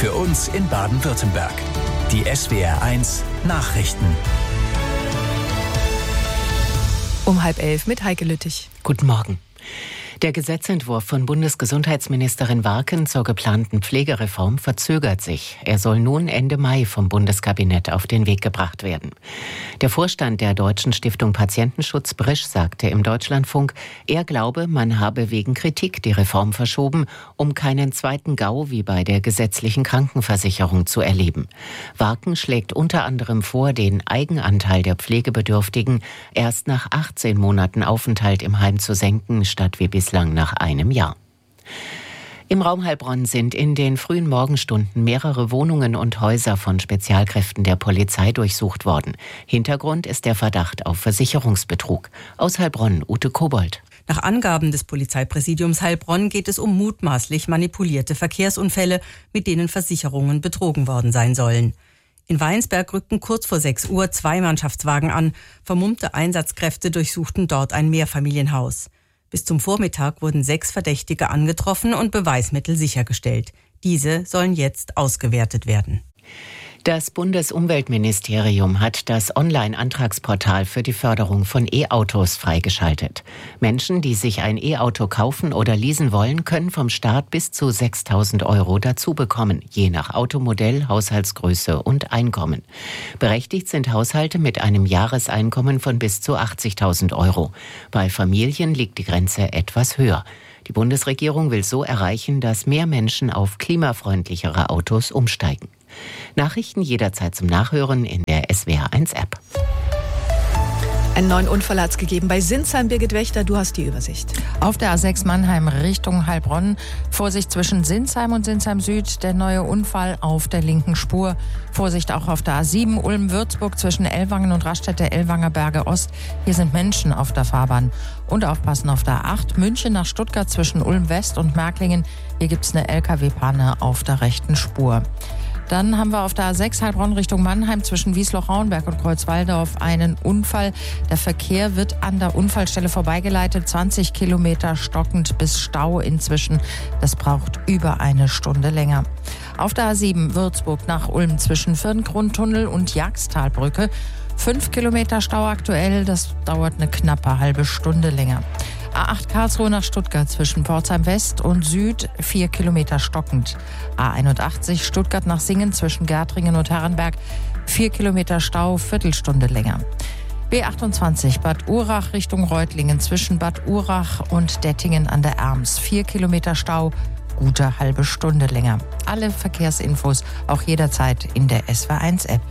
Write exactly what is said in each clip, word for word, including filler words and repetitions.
Für uns in Baden-Württemberg. Die S W R eins Nachrichten. Um halb elf mit Heike Lüttich. Guten Morgen. Der Gesetzentwurf von Bundesgesundheitsministerin Warken zur geplanten Pflegereform verzögert sich. Er soll nun Ende Mai vom Bundeskabinett auf den Weg gebracht werden. Der Vorstand der Deutschen Stiftung Patientenschutz Brisch sagte im Deutschlandfunk, er glaube, man habe wegen Kritik die Reform verschoben, um keinen zweiten GAU wie bei der gesetzlichen Krankenversicherung zu erleben. Warken schlägt unter anderem vor, den Eigenanteil der Pflegebedürftigen erst nach achtzehn Monaten Aufenthalt im Heim zu senken, statt wie bislang nach einem Jahr. Im Raum Heilbronn sind in den frühen Morgenstunden mehrere Wohnungen und Häuser von Spezialkräften der Polizei durchsucht worden. Hintergrund ist der Verdacht auf Versicherungsbetrug. Aus Heilbronn, Ute Kobold. Nach Angaben des Polizeipräsidiums Heilbronn geht es um mutmaßlich manipulierte Verkehrsunfälle, mit denen Versicherungen betrogen worden sein sollen. In Weinsberg rückten kurz vor sechs Uhr zwei Mannschaftswagen an. Vermummte Einsatzkräfte durchsuchten dort ein Mehrfamilienhaus. Bis zum Vormittag wurden sechs Verdächtige angetroffen und Beweismittel sichergestellt. Diese sollen jetzt ausgewertet werden. Das Bundesumweltministerium hat das Online-Antragsportal für die Förderung von E-Autos freigeschaltet. Menschen, die sich ein E-Auto kaufen oder leasen wollen, können vom Staat bis zu sechstausend Euro dazu bekommen, je nach Automodell, Haushaltsgröße und Einkommen. Berechtigt sind Haushalte mit einem Jahreseinkommen von bis zu achtzigtausend Euro. Bei Familien liegt die Grenze etwas höher. Die Bundesregierung will so erreichen, dass mehr Menschen auf klimafreundlichere Autos umsteigen. Nachrichten jederzeit zum Nachhören in der S W R eins App. Einen neuen Unfall hat es gegeben bei Sinsheim. Birgit Wächter, du hast die Übersicht. Auf der A sechs Mannheim Richtung Heilbronn. Vorsicht zwischen Sinsheim und Sinsheim Süd. Der neue Unfall auf der linken Spur. Vorsicht auch auf der A sieben Ulm-Würzburg zwischen Ellwangen und Raststätte-Ellwanger Berge Ost. Hier sind Menschen auf der Fahrbahn. Und aufpassen auf der A acht München nach Stuttgart zwischen Ulm West und Märklingen. Hier gibt es eine L K W-Panne auf der rechten Spur. Dann haben wir auf der A sechs Heilbronn Richtung Mannheim zwischen Wiesloch-Rauenberg und Kreuzwaldorf einen Unfall. Der Verkehr wird an der Unfallstelle vorbeigeleitet. zwanzig Kilometer stockend bis Stau inzwischen. Das braucht über eine Stunde länger. Auf der A sieben Würzburg nach Ulm zwischen Firngrundtunnel und Jagstalbrücke. Fünf Kilometer Stau aktuell. Das dauert eine knappe halbe Stunde länger. A acht Karlsruhe nach Stuttgart zwischen Pforzheim West und Süd, vier Kilometer stockend. A einundachtzig Stuttgart nach Singen zwischen Gärtringen und Herrenberg, vier Kilometer Stau, Viertelstunde länger. B achtundzwanzig Bad Urach Richtung Reutlingen zwischen Bad Urach und Dettingen an der Erms, vier Kilometer Stau, gute halbe Stunde länger. Alle Verkehrsinfos auch jederzeit in der S W R eins App.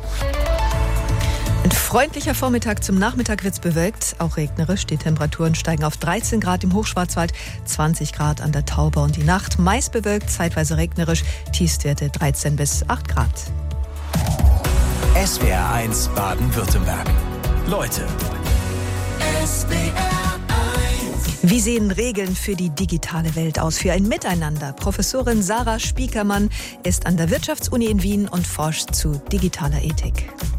Ein freundlicher Vormittag, zum Nachmittag wird es bewölkt, auch regnerisch. Die Temperaturen steigen auf dreizehn Grad im Hochschwarzwald, zwanzig Grad an der Tauber und die Nacht meist bewölkt, zeitweise regnerisch, Tiefstwerte dreizehn bis acht Grad. S W R eins Baden-Württemberg. Leute. S W R eins. Wie sehen Regeln für die digitale Welt aus, für ein Miteinander? Professorin Sarah Spiekermann ist an der Wirtschaftsuni in Wien und forscht zu digitaler Ethik.